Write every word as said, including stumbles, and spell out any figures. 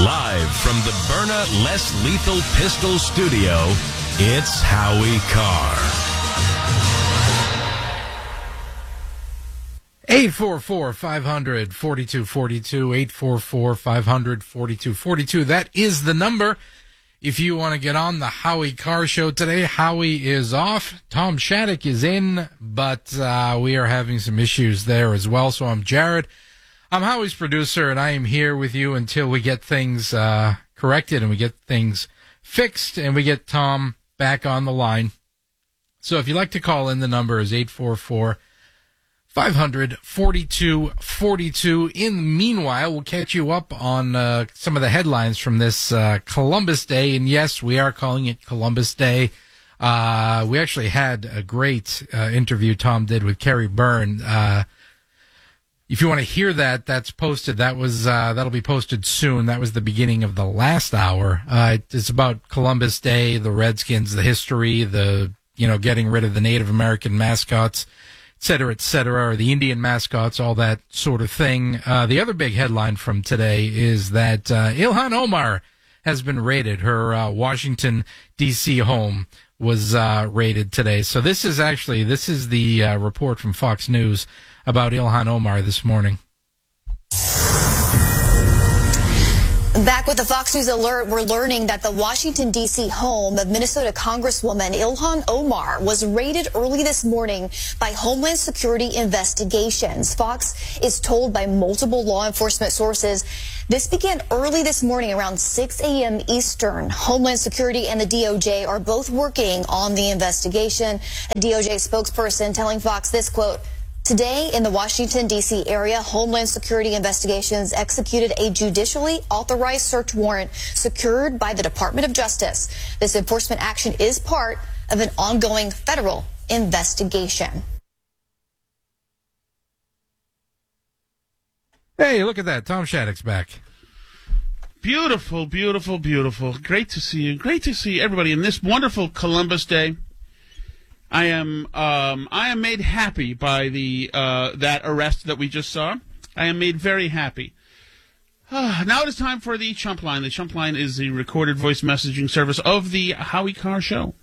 Live from the Byrna Less Lethal Pistol Studio, it's Howie Carr. eight four four, five hundred, forty-two forty-two, eight four four, five hundred, forty-two forty-two. That is the number. If you want to get on the Howie Carr Show today, Howie is off. Tom Shattuck is in, but uh, we are having some issues there as well. So I'm Jared. I'm Howie's producer, and I am here with you until we get things uh, corrected and we get things fixed and we get Tom back on the line. So if you'd like to call in, the number is eight four four, five hundred, forty-two forty-two. In the meanwhile, we'll catch you up on uh, some of the headlines from this uh, Columbus Day. And yes, we are calling it Columbus Day. Uh, we actually had a great uh, interview Tom did with Carrie Byrne. Uh, if you want to hear that, that's posted. That was uh, that'll be posted soon. That was the beginning of the last hour. Uh, it's about Columbus Day, the Redskins, the history, the you know getting rid of the Native American mascots, et cetera, et cetera, or the Indian mascots, all that sort of thing. Uh, the other big headline from today is that uh, Ilhan Omar has been raided. Her uh, Washington, D C home was uh, raided today. So this is actually, this is the uh, report from Fox News about Ilhan Omar this morning. Back with the Fox News alert, we're learning that the Washington, D C home of Minnesota Congresswoman Ilhan Omar was raided early this morning by Homeland Security investigations. Fox is told by multiple law enforcement sources this began early this morning around six a.m. Eastern. Homeland Security and the D O J are both working on the investigation. A D O J spokesperson telling Fox this, quote, "Today, in the Washington, D C area, Homeland Security Investigations executed a judicially authorized search warrant secured by the Department of Justice. This enforcement action is part of an ongoing federal investigation." Hey, look at that. Tom Shattuck's back. Beautiful, beautiful, beautiful. Great to see you. Great to see everybody in this wonderful Columbus Day. I am um, I am made happy by the uh, that arrest that we just saw. I am made very happy. Uh, now it is time for the Chump Line. The Chump Line is the recorded voice messaging service of the Howie Carr Show.